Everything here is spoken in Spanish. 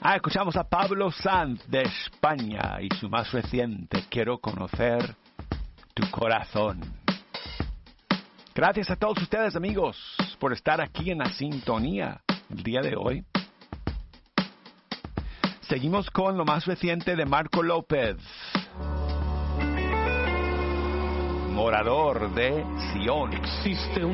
Escuchamos a Pablo Sanz de España y su más reciente, Quiero conocer tu corazón. Gracias a todos ustedes, amigos, por estar aquí en la sintonía el día de hoy. Seguimos con lo más reciente de Marco López, morador de Sion. Existe